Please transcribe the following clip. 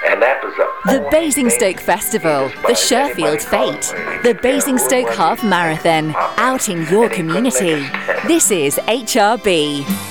And that was the Basingstoke Festival, the Sherfield Fete, the Basingstoke Half Marathon, out in your community. This is HRB.